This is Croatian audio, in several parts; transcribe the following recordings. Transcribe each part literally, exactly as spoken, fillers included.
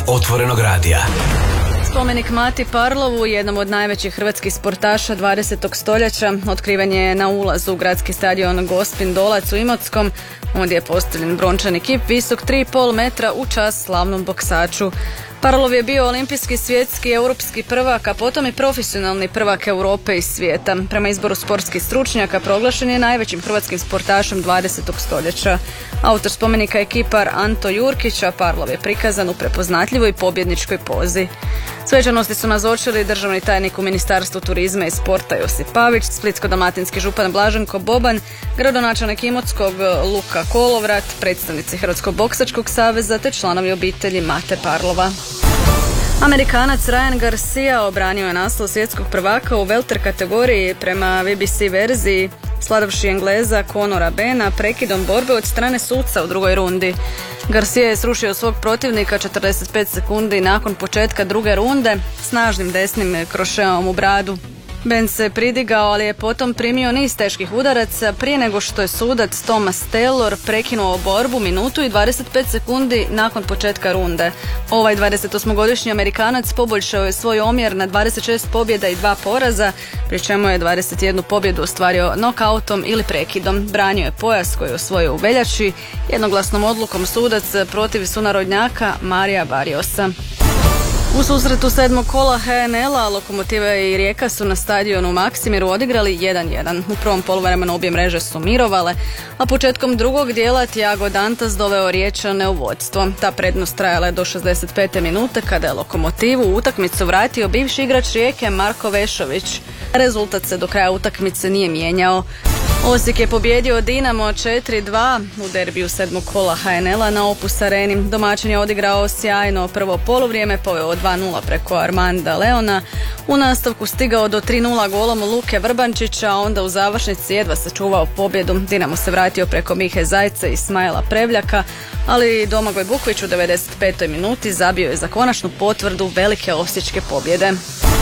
Otvorenog radija. Spomenik Mati Parlovu, jednom od najvećih hrvatskih sportaša dvadesetog stoljeća, otkriven je na ulazu u gradski stadion Gospin Dolac u Imotskom. Ondje je postavljen brončani kip visok tri i pol metra u čast slavnom boksaču. Parlov je bio olimpijski, svjetski i europski prvak, a potom i profesionalni prvak Europe i svijeta. Prema izboru sportskih stručnjaka proglašen je najvećim hrvatskim sportašem dvadesetog stoljeća. Autor spomenika je kipar Anto Jurkić, a Parlov je prikazan u prepoznatljivoj i pobjedničkoj pozi. Svečanosti su nazočili državni tajnik u Ministarstvu turizma i sporta Josip Pavić, splitsko-dalmatinski župan Blaženko Boban, gradonačelnik Imotskog Luka Kolovrat, predstavnici Hrvatskog boksačkog saveza te članovi obitelji Mate Parlova. Amerikanac Ryan Garcia obranio je naslov svjetskog prvaka u welter kategoriji prema B B C verziji, sladavši Engleza Conora Bena prekidom borbe od strane suca u drugoj rundi. Garcia je srušio svog protivnika četrdeset pet sekundi nakon početka druge runde snažnim desnim krošeom u bradu. Ben se pridigao, ali je potom primio niz teških udaraca prije nego što je sudac Thomas Taylor prekinuo borbu minutu i dvadeset pet sekundi nakon početka runde. Ovaj dvadesetosmogodišnji Amerikanac poboljšao je svoj omjer na dvadeset šest pobjeda i dva poraza, pri čemu je dvadeset jednu pobjedu ostvario nokautom ili prekidom. Branio je pojas koji je osvojio u veljači jednoglasnom odlukom sudac protiv sunarodnjaka Marija Barriosa. U susretu sedmog kola H N L-a Lokomotiva i Rijeka su na stadionu Maksimiru odigrali jedan jedan. U prvom poluvremenu obje mreže su mirovale, a početkom drugog dijela Thiago Dantas doveo Riječane u vodstvo. Ta prednost trajala je do šezdeset pete minute kada je Lokomotivu u utakmicu vratio bivši igrač Rijeke Marko Vešović. Rezultat se do kraja utakmice nije mijenjao. Osijek je pobjedio Dinamo četiri dva u derbiju sedmog kola H N L-a na Opus Areni. Domaćin je odigrao sjajno prvo poluvrijeme, poveo dva nula preko Armanda Leona. U nastavku stigao do tri nula golom Luke Vrbančića, a onda u završnici jedva sačuvao pobjedu. Dinamo se vratio preko Mihe Zajca i Ismaila Prevljaka, ali Domagoj Bukvić u devedeset petoj minuti zabio je za konačnu potvrdu velike osječke pobjede.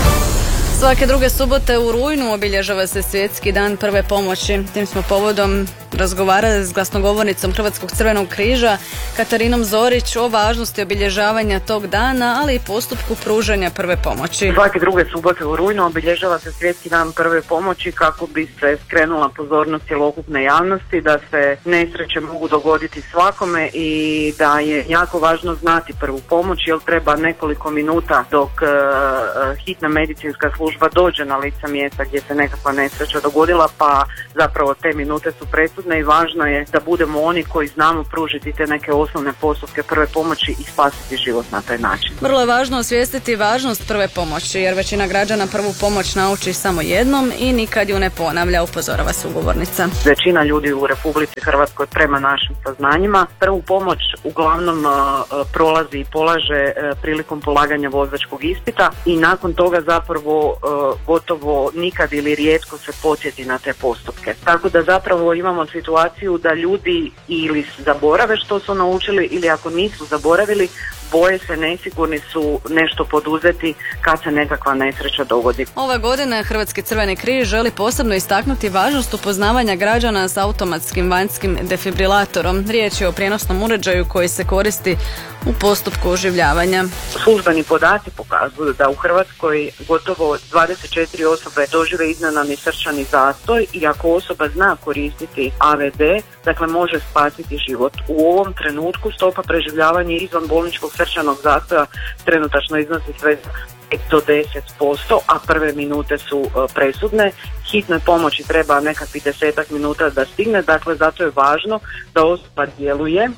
Svake druge subote u rujnu obilježava se Svjetski dan prve pomoći. Tim smo povodom razgovarali s glasnogovornicom Hrvatskog crvenog križa Katarinom Zorić o važnosti obilježavanja tog dana, ali i postupku pružanja prve pomoći. Svake druge subote u rujnu obilježava se Svjetski dan prve pomoći kako bi se skrenula pozornost cjelokupne javnosti da se nesreće mogu dogoditi svakome i da je jako važno znati prvu pomoć, jer treba nekoliko minuta dok uh, hitna medicinska služba dođe na lice mjesta gdje se nekakva nesreća dogodila, pa zapravo te minute su presudne i važno je da budemo oni koji znamo pružiti te neke osnovne postupke prve pomoći i spasiti život na taj način. Vrlo je važno osvijestiti važnost prve pomoći, jer većina građana prvu pomoć nauči samo jednom i nikad ju ne ponavlja, upozorava sugovornica. Većina ljudi u Republici Hrvatskoj prema našim saznanjima prvu pomoć uglavnom uh, prolazi i polaže uh, prilikom polaganja vozačkog ispita i nakon toga zapravo uh, gotovo nikad ili rijetko se podsjeti na te postupke. Tako da zapravo imamo situaciju da ljudi ili zaborave što su naučili ili ako nisu zaboravili, boje se, nesigurni su nešto poduzeti kad se nekakva nesreća dogodi. Ova godina Hrvatski crveni križ želi posebno istaknuti važnost upoznavanja građana s automatskim vanjskim defibrilatorom. Riječ je o prijenosnom uređaju koji se koristi u postupku oživljavanja. Službeni podaci pokazuju da u Hrvatskoj gotovo dvadeset četiri osobe dožive iznenadni srčani zastoj i ako osoba zna koristiti A V D, dakle može spasiti život. U ovom trenutku stopa preživljavanja izvan bolničkog srčanog zastoja trenutačno iznosi sve pet do deset posto, a prve minute su uh, presudne. Hitnoj pomoći treba nekakvih desetak minuta da stigne, dakle zato je važno da osoba djeluje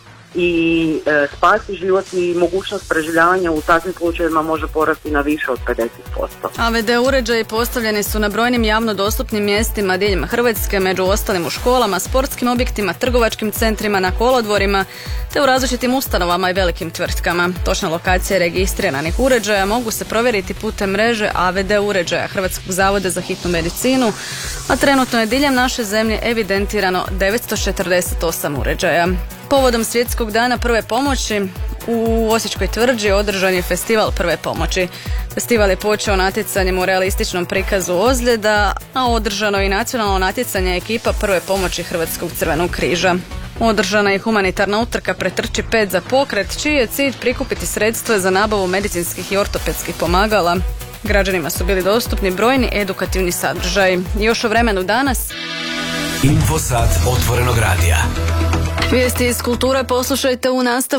i e, spasi život i mogućnost preživljavanja u takvim slučajevima može porasti na više od pedeset posto. A V D uređaji postavljeni su na brojnim javno dostupnim mjestima diljem Hrvatske, među ostalim u školama, sportskim objektima, trgovačkim centrima, na kolodvorima, te u različitim ustanovama i velikim tvrtkama. Točne lokacije registriranih uređaja mogu se provjeriti putem mreže A V D uređaja Hrvatskog zavoda za hitnu medicinu, a trenutno je diljem naše zemlje evidentirano devetsto četrdeset osam uređaja. Povodom Svjetskog dana prve pomoći u Osječkoj tvrđi održan je festival prve pomoći. Festival je počeo natjecanjem u realističnom prikazu ozljeda, a održano je i nacionalno natjecanje ekipa prve pomoći Hrvatskog crvenog križa. Održana je humanitarna utrka Pretrči pet za pokret, čiji je cilj prikupiti sredstva za nabavu medicinskih i ortopedskih pomagala. Građanima su bili dostupni brojni edukativni sadržaji. Još o vremenu danas. Infosat otvorenog radija. Vijesti iz kulture poslušajte u nastavku.